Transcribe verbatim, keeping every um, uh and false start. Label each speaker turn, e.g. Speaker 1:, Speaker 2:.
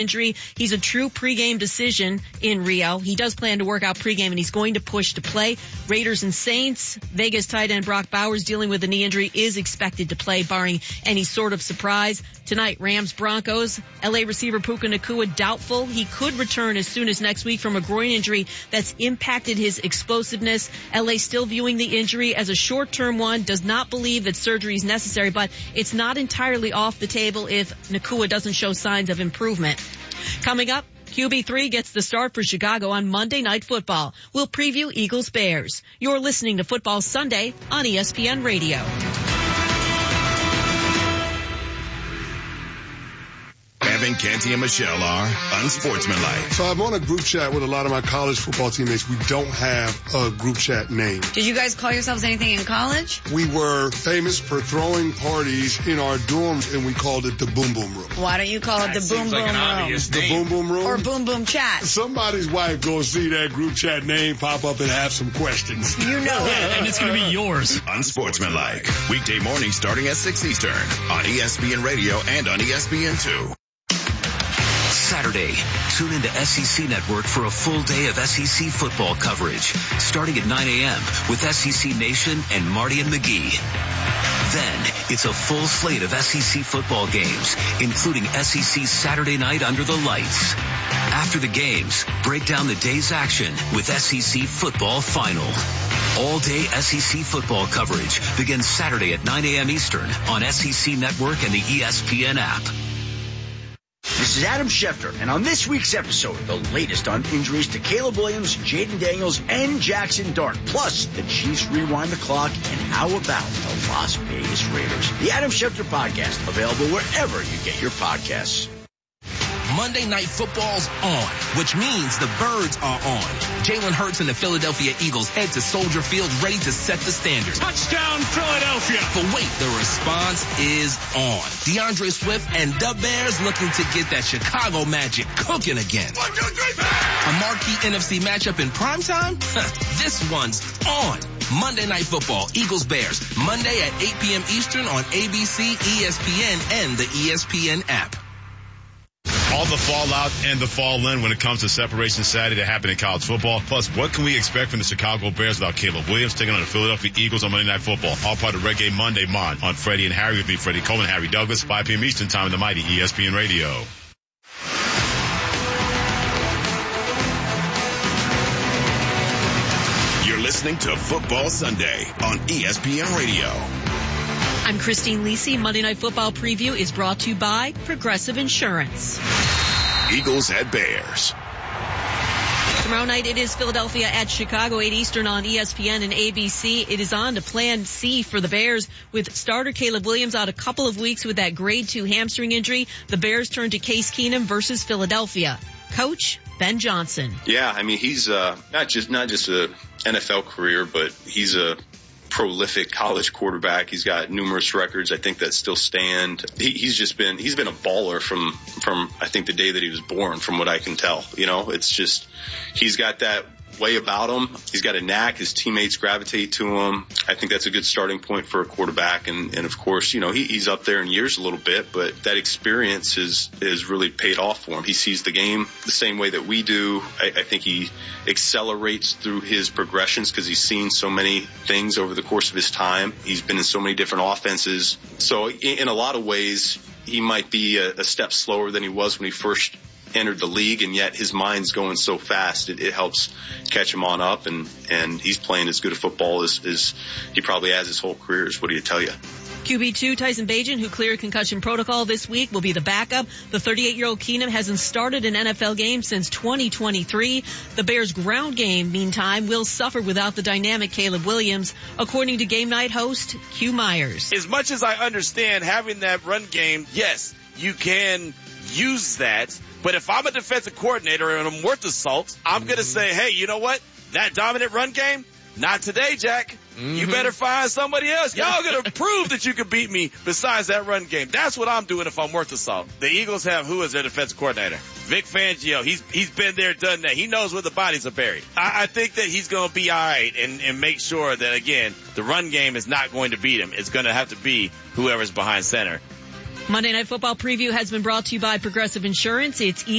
Speaker 1: injury. He's a true pregame decision in Rio. He does plan to work out pregame, and he's going to push to play. Raiders and Saints. Vegas tight end Brock Bowers, dealing with a knee injury, is expected to play, barring any sort of surprise. Tonight, Rams Broncos. L A receiver Puka Nacua doubtful. He could return as soon as next week from a groin injury that's impacted his explosiveness. L A still viewing the injury as a short-term one, does not believe that surgery is necessary, but it's not entirely off the table if Nacua doesn't show signs of improvement. Coming up, Q B three gets the start for Chicago on Monday Night Football. We'll preview Eagles-Bears. You're listening to Football Sunday on E S P N Radio.
Speaker 2: Evan, Canty, and Michelle are unsportsmanlike.
Speaker 3: So I'm on a group chat with a lot of my college football teammates. We don't have a group chat name.
Speaker 4: Did you guys call yourselves anything in college?
Speaker 3: We were famous for throwing parties in our dorms, and we called it the Boom Boom Room.
Speaker 4: Why don't you call it
Speaker 5: that
Speaker 4: the Boom
Speaker 5: like
Speaker 4: Boom Room?
Speaker 3: The Boom Boom Room?
Speaker 4: Or Boom Boom Chat.
Speaker 3: Somebody's wife go see that group chat name pop up and have some questions.
Speaker 4: You know it.
Speaker 5: And it's going to be yours.
Speaker 2: Unsportsmanlike. Weekday mornings starting at six Eastern on E S P N Radio and on E S P N two.
Speaker 6: Saturday, tune into S E C Network for a full day of S E C football coverage, starting at nine a.m. with S E C Nation and Marty and McGee. Then, it's a full slate of S E C football games, including S E C Saturday Night Under the Lights. After the games, break down the day's action with S E C Football Final. All-day S E C football coverage begins Saturday at nine a.m. Eastern on S E C Network and the E S P N app.
Speaker 7: This is Adam Schefter, and on this week's episode, the latest on injuries to Caleb Williams, Jaden Daniels, and Jackson Dart. Plus, the Chiefs rewind the clock, and how about the Las Vegas Raiders? The Adam Schefter Podcast, available wherever you get your podcasts.
Speaker 8: Monday Night Football's on, which means the Birds are on. Jalen Hurts and the Philadelphia Eagles head to Soldier Field ready to set the standard.
Speaker 5: Touchdown, Philadelphia.
Speaker 8: But wait, the response is on. DeAndre Swift and the Bears looking to get that Chicago magic cooking again.
Speaker 2: One, two, three, four.
Speaker 8: A marquee N F C matchup in primetime? This one's on. Monday Night Football, Eagles-Bears, Monday at eight p.m. Eastern on A B C, E S P N, and the E S P N app.
Speaker 9: All the fallout and the fall in when it comes to Separation Saturday that happened in college football. Plus, what can we expect from the Chicago Bears without Caleb Williams taking on the Philadelphia Eagles on Monday Night Football? All part of Reggae Monday Mon on Freddie and Harry with me, Freddie Coleman, Harry Douglas, five p.m. Eastern Time in the mighty E S P N Radio.
Speaker 2: You're listening to Football Sunday on E S P N Radio.
Speaker 1: I'm Christine Lisi. Monday Night Football preview is brought to you by Progressive Insurance.
Speaker 2: Eagles at Bears.
Speaker 1: Tomorrow night it is Philadelphia at Chicago, eight Eastern on E S P N and A B C. It is on to Plan C for the Bears with starter Caleb Williams out a couple of weeks with that grade two hamstring injury. The Bears turn to Case Keenum versus Philadelphia. Coach Ben Johnson.
Speaker 10: Yeah, I mean, he's uh, not just not just a N F L career, but he's a prolific college quarterback. He's got numerous records, I think, that still stand. He, he's just been, he's been a baller from, from, I think, the day that he was born, from what I can tell. You know, it's just, he's got that way about him. He's got a knack. His teammates gravitate to him. I think that's a good starting point for a quarterback. And, and of course, you know, he, he's up there in years a little bit, but that experience is, is really paid off for him. He sees the game the same way that we do. I, I think he accelerates through his progressions because he's seen so many things over the course of his time. He's been in so many different offenses. So in, in a lot of ways, he might be a, a step slower than he was when he first entered the league, and yet his mind's going so fast, it, it helps catch him on up, and, and he's playing as good a football as, as he probably has his whole career. What do you tell you?
Speaker 1: Q B two, Tyson Bagent, who cleared concussion protocol this week, will be the backup. The thirty-eight-year-old Keenum hasn't started an N F L game since twenty twenty-three. The Bears' ground game, meantime, will suffer without the dynamic Caleb Williams, according to game night host Q Myers.
Speaker 11: As much as I understand having that run game, yes, you can use that. But if I'm a defensive coordinator and I'm worth the salt, I'm going to say, hey, you know what? That dominant run game, not today, Jack. Mm-hmm. You better find somebody else. Y'all going to prove that you can beat me besides that run game. That's what I'm doing if I'm worth the salt. The Eagles have who as their defensive coordinator? Vic Fangio. He's he's been there, done that. He knows where the bodies are buried. I, I think that he's going to be all right and, and make sure that, again, the run game is not going to beat him. It's going to have to be whoever's behind center.
Speaker 1: Monday Night Football preview has been brought to you by Progressive Insurance. It's easy.